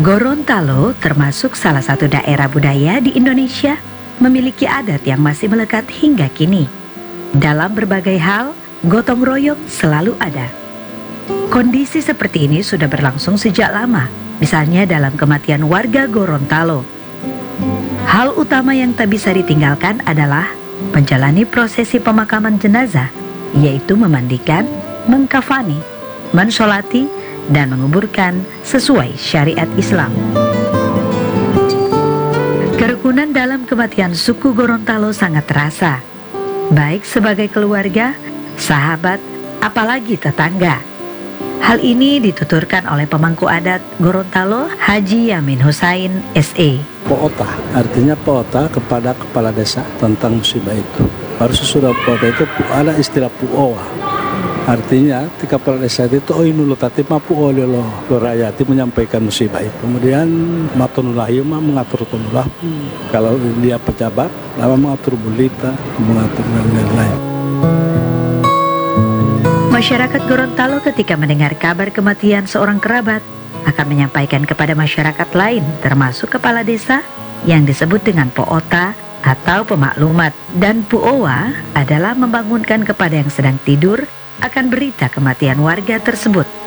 Gorontalo termasuk salah satu daerah budaya di Indonesia memiliki adat yang masih melekat hingga kini. Dalam berbagai hal, gotong royong selalu ada. Kondisi seperti ini sudah berlangsung sejak lama, misalnya dalam kematian warga Gorontalo. Hal utama yang tak bisa ditinggalkan adalah menjalani prosesi pemakaman jenazah, yaitu memandikan, mengkafani, mensolati, dan menguburkan sesuai syariat Islam. Kerukunan dalam kematian suku Gorontalo sangat terasa, baik sebagai keluarga, sahabat, apalagi tetangga. Hal ini dituturkan oleh pemangku adat Gorontalo, Haji Yamin Hussein SE. Poota, artinya poota kepada kepala desa tentang musibah itu. Baru sesudah poota itu ada istilah puowa. Artinya di kepala desa itu inulu tati mapu oleh lo rakyat menyampaikan musibah itu. Kemudian matunulah mengatur tunulah. Kalau dia pejabat, lama mengatur bulita, mengatur dan lain-lain. Masyarakat Gorontalo ketika mendengar kabar kematian seorang kerabat akan menyampaikan kepada masyarakat lain, termasuk kepala desa yang disebut dengan poota atau pemaklumat, dan puowa adalah membangunkan kepada yang sedang tidur akan berita kematian warga tersebut.